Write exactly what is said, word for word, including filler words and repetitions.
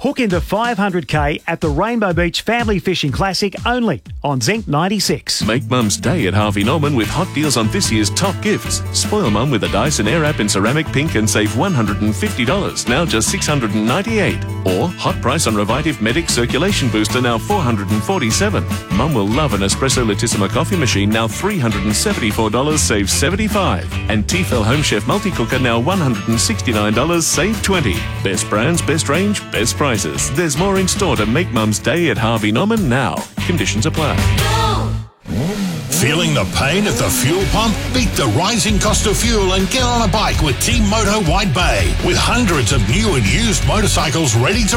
Hook into five hundred K at the Rainbow Beach Family Fishing Classic only on Zinc ninety-six. Make Mum's Day at Harvey Norman with hot deals on this year's top gifts. Spoil Mum with a Dyson Airwrap in ceramic pink and save one hundred fifty dollars, now just six hundred ninety-eight dollars. Or hot price on Revitive Medic Circulation Booster, now four hundred forty-seven dollars. Mum will love an Espresso Latissima coffee machine, now three hundred seventy-four dollars, save seventy-five dollars. And Tefal Home Chef Multi-Cooker, now one hundred sixty-nine dollars, save twenty dollars. Best brands, best range, best prices. There's more in store to make Mum's Day at Harvey Norman now. Conditions apply. Feeling the pain at the fuel pump? Beat the rising cost of fuel and get on a bike with Team Moto White Bay. With hundreds of new and used motorcycles ready to